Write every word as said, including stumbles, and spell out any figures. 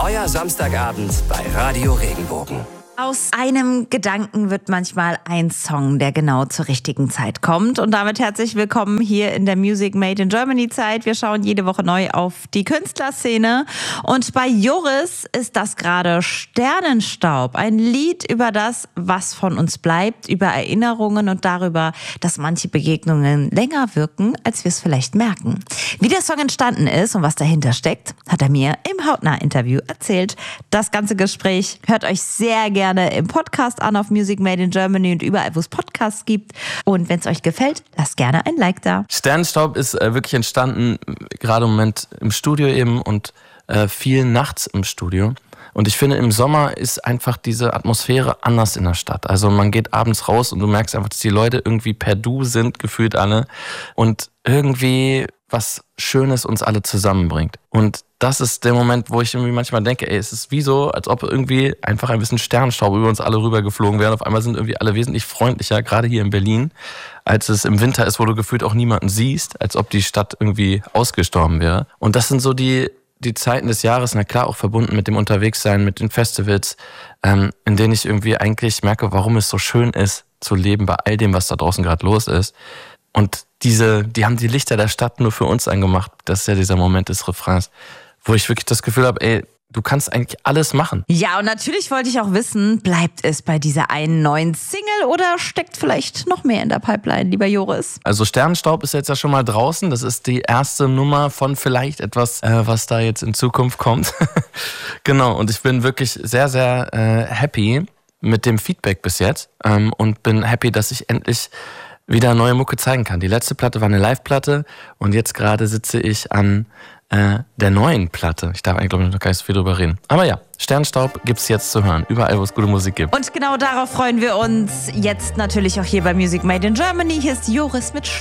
Euer Samstagabend bei Radio Regenbogen. Aus einem Gedanken wird manchmal ein Song, der genau zur richtigen Zeit kommt. Und damit herzlich willkommen hier in der Music Made in Germany Zeit. Wir schauen jede Woche neu auf die Künstlerszene. Und bei Joris ist das gerade Sternenstaub. Ein Lied über das, was von uns bleibt, über Erinnerungen und darüber, dass manche Begegnungen länger wirken, als wir es vielleicht merken. Wie der Song entstanden ist und was dahinter steckt, hat er mir im Hautnah-Interview erzählt. Das ganze Gespräch hört euch sehr gerne im Podcast an auf Music Made in Germany und überall, wo es Podcasts gibt. Und wenn es euch gefällt, lasst gerne ein Like da. Sternenstaub ist äh, wirklich entstanden, gerade im Moment im Studio eben und äh, viel nachts im Studio. Und ich finde, im Sommer ist einfach diese Atmosphäre anders in der Stadt. Also man geht abends raus und du merkst einfach, dass die Leute irgendwie per Du sind, gefühlt alle. Und irgendwie was Schönes uns alle zusammenbringt. Und das ist der Moment, wo ich irgendwie manchmal denke, ey, es ist wie so, als ob irgendwie einfach ein bisschen Sternenstaub über uns alle rübergeflogen wäre. Auf einmal sind irgendwie alle wesentlich freundlicher, gerade hier in Berlin, als es im Winter ist, wo du gefühlt auch niemanden siehst, als ob die Stadt irgendwie ausgestorben wäre. Und das sind so die die Zeiten des Jahres, na klar, auch verbunden mit dem Unterwegssein, mit den Festivals, ähm, in denen ich irgendwie eigentlich merke, warum es so schön ist, zu leben bei all dem, was da draußen gerade los ist. Und diese, die haben die Lichter der Stadt nur für uns angemacht. Das ist ja dieser Moment des Refrains, wo ich wirklich das Gefühl habe, ey, du kannst eigentlich alles machen. Ja, und natürlich wollte ich auch wissen, bleibt es bei dieser einen neuen Single oder steckt vielleicht noch mehr in der Pipeline, lieber Joris? Also Sternenstaub ist jetzt ja schon mal draußen. Das ist die erste Nummer von vielleicht etwas, äh, was da jetzt in Zukunft kommt. Genau, und ich bin wirklich sehr, sehr äh, happy mit dem Feedback bis jetzt ähm, und bin happy, dass ich endlich wieder neue Mucke zeigen kann. Die letzte Platte war eine Live-Platte und jetzt gerade sitze ich an äh, der neuen Platte. Ich darf eigentlich, glaube ich, noch gar nicht so viel drüber reden. Aber ja, Sternenstaub gibt's jetzt zu hören, überall, wo es gute Musik gibt. Und genau darauf freuen wir uns jetzt natürlich auch hier bei Music Made in Germany. Hier ist Joris mit